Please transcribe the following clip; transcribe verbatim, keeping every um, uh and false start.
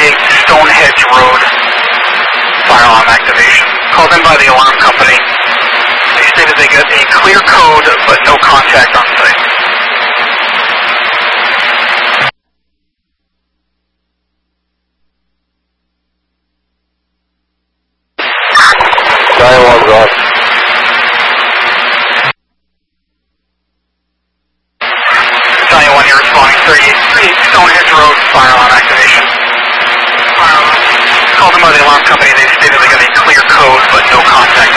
thirty-eight Stonehenge Road, fire alarm activation. Called in by the alarm company. They stated they got a clear code, but no contact on site. nine one one. nine one, you're responding. thirty-eight Stonehenge Road, fire alarm activation. Fire alarm. Called in by the alarm company. They stated they got a clear code, but no contact.